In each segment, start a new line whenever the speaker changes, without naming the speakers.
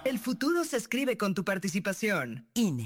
El futuro se escribe con tu participación. INE.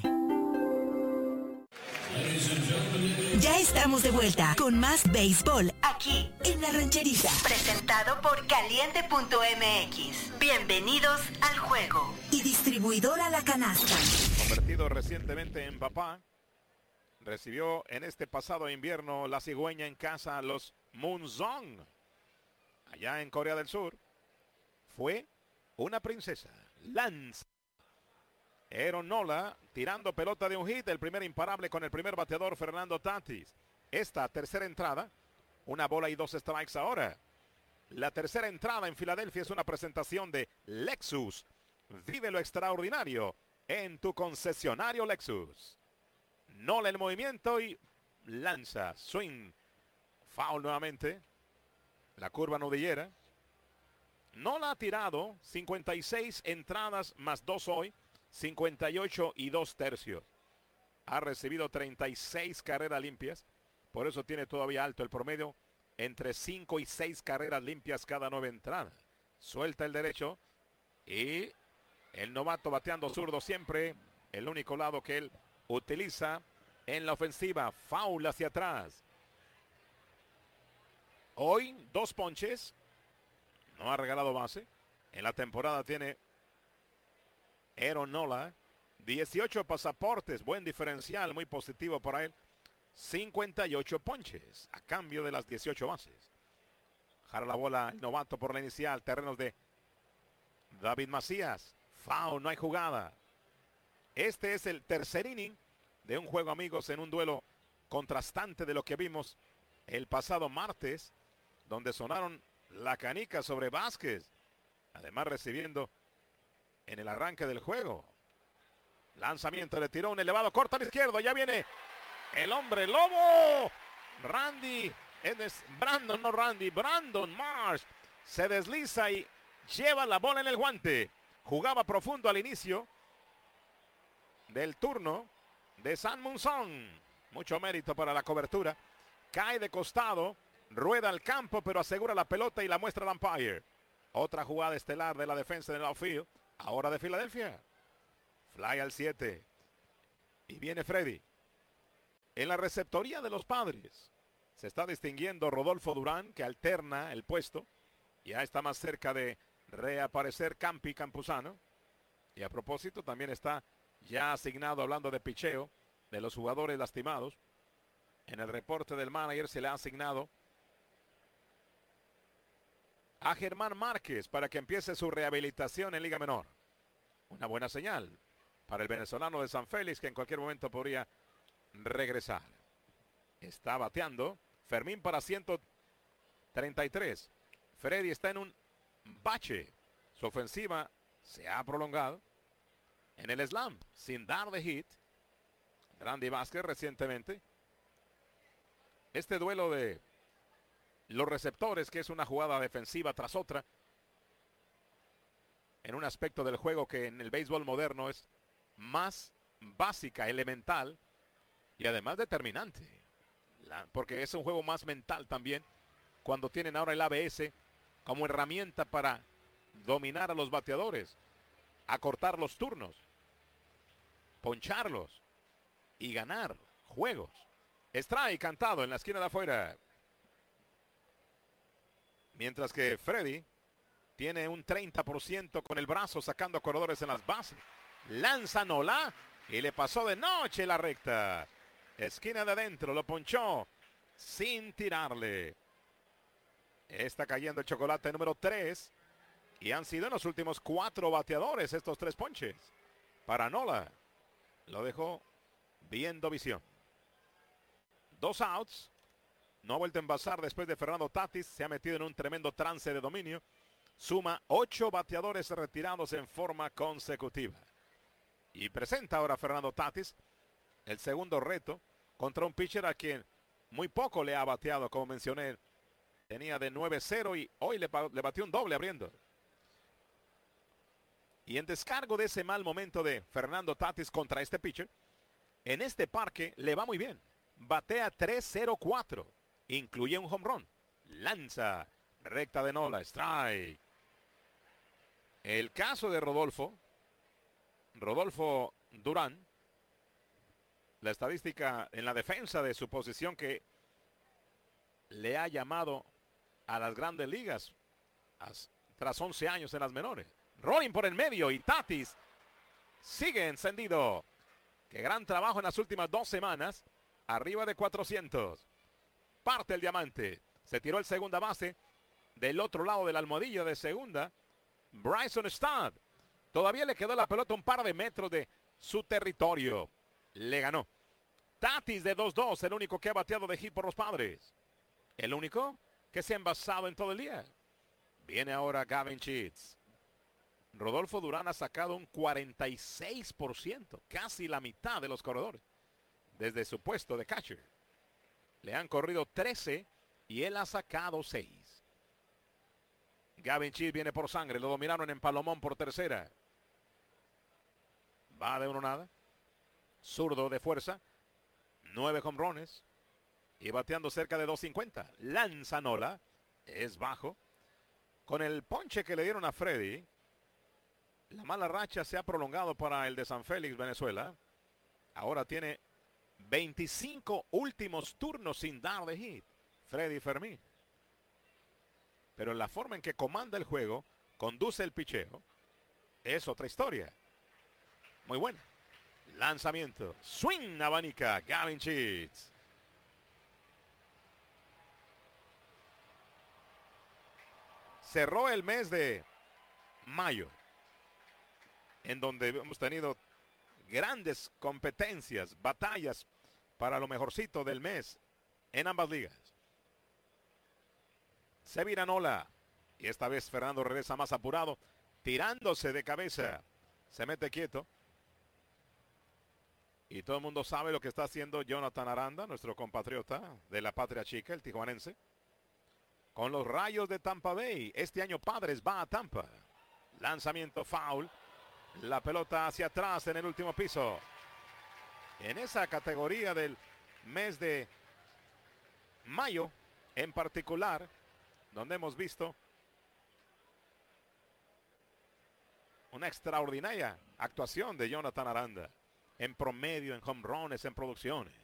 Ya estamos de vuelta con más béisbol aquí en La Rancherita. Presentado por Caliente.mx. Bienvenidos al juego. Y distribuidora La Canasta.
Convertido recientemente en papá, recibió en este pasado invierno la cigüeña en casa a los Moonzong. Allá en Corea del Sur. Fue una princesa. Lance. Aaron Nola tirando pelota de un hit, el primer imparable con el primer bateador Fernando Tatis. Esta tercera entrada, una bola y 2 strikes ahora. La tercera entrada en Filadelfia es una presentación de Lexus. Vive lo extraordinario en tu concesionario Lexus. Nola el movimiento y lanza, swing, foul nuevamente. La curva nudillera. Nola ha tirado 56 entradas más 2 hoy. 58 y 2 tercios. Ha recibido 36 carreras limpias. Por eso tiene todavía alto el promedio. Entre 5 y 6 carreras limpias cada 9 entradas. Suelta el derecho. Y el novato bateando zurdo siempre. El único lado que él utiliza en la ofensiva. Foul hacia atrás. Hoy 2 ponches. No ha regalado base. En la temporada tiene Aaron Nola, 18 pasaportes, buen diferencial, muy positivo para él. 58 ponches a cambio de las 18 bases. Jala la bola el novato por la inicial, terrenos de David Macías. Foul, no hay jugada. Este es el tercer inning de un juego, amigos, en un duelo contrastante de lo que vimos el pasado martes, donde sonaron la canica sobre Vázquez. Además recibiendo en el arranque del juego. Lanzamiento, le tiró un elevado corto al izquierdo. Ya viene el hombre lobo. Brandon Marsh se desliza y lleva la bola en el guante. Jugaba profundo al inicio del turno de San Munson. Mucho mérito para la cobertura. Cae de costado, rueda al campo, pero asegura la pelota y la muestra al umpire. Otra jugada estelar de la defensa del outfield. Ahora de Filadelfia. Fly al 7. Y viene Freddy. En la receptoría de los Padres se está distinguiendo Rodolfo Durán, que alterna el puesto. Ya está más cerca de reaparecer Campi Campuzano. Y a propósito también está ya asignado, hablando de picheo, de los jugadores lastimados. En el reporte del manager se le ha asignado a Germán Márquez para que empiece su rehabilitación en Liga Menor. Una buena señal para el venezolano de San Félix, que en cualquier momento podría regresar. Está bateando Fermín para 133. Freddy está en un bache. Su ofensiva se ha prolongado en el slam sin dar de hit. Randy Vázquez recientemente. Este duelo de los receptores, que es una jugada defensiva tras otra, en un aspecto del juego que en el béisbol moderno es más básica, elemental y además determinante. Porque es un juego más mental también, cuando tienen ahora el ABS como herramienta para dominar a los bateadores, acortar los turnos, poncharlos y ganar juegos. Strike cantado en la esquina de afuera. Mientras que Freddy tiene un 30% con el brazo sacando corredores en las bases. Lanza Nola y le pasó de noche la recta. Esquina de adentro, lo ponchó sin tirarle. Está cayendo el chocolate número 3. Y han sido en los últimos 4 bateadores estos 3 ponches. Para Nola. Lo dejó viendo visión. 2 outs. No ha vuelto a envasar después de Fernando Tatis. Se ha metido en un tremendo trance de dominio. Suma 8 bateadores retirados en forma consecutiva. Y presenta ahora Fernando Tatis el segundo reto contra un pitcher a quien muy poco le ha bateado, como mencioné. Tenía de 9-0 y hoy le batió un doble abriendo. Y en descargo de ese mal momento de Fernando Tatis contra este pitcher, en este parque le va muy bien. Batea 3-0-4. Incluye un home run. Lanza. Recta de Nola. Strike. El caso de Rodolfo Rodolfo Durán, la estadística en la defensa de su posición que le ha llamado a las grandes ligas tras 11 años en las menores. Rolling por el medio y Tatis sigue encendido. Qué gran trabajo en las últimas 2 semanas. Arriba de 400. Parte el diamante. Se tiró el segunda base. Del otro lado de la almohadilla de segunda, Bryson Stott. Todavía le quedó la pelota un par de metros de su territorio. Le ganó. Tatis de 2-2, el único que ha bateado de hit por los Padres. El único que se ha envasado en todo el día. Viene ahora Gavin Sheets. Rodolfo Durán ha sacado un 46%, casi la mitad de los corredores, desde su puesto de catcher. Le han corrido 13 y él ha sacado 6. Gavin Sheets viene por sangre, lo dominaron en Palomón por tercera. Va de 1-0. Zurdo de fuerza, 9 home runs y bateando cerca de 250. Lanza Nola, es bajo. Con el ponche que le dieron a Freddy, la mala racha se ha prolongado para el de San Félix, Venezuela. Ahora tiene 25 últimos turnos sin dar de hit, Freddy Fermín. Pero en la forma en que comanda el juego, conduce el picheo, es otra historia. Muy buena. Lanzamiento. Swing abanica. Gavin Sheets. Cerró el mes de mayo, en donde hemos tenido grandes competencias, batallas para lo mejorcito del mes en ambas ligas. Se vira Nola y esta vez Fernando regresa más apurado, tirándose de cabeza. Se mete quieto. Y todo el mundo sabe lo que está haciendo Jonathan Aranda, nuestro compatriota de la patria chica, el tijuanense. Con los Rayos de Tampa Bay. Este año Padres va a Tampa. Lanzamiento foul. La pelota hacia atrás en el último piso. En esa categoría del mes de mayo, en particular, donde hemos visto una extraordinaria actuación de Jonathan Aranda. En promedio, en home runs, en producciones.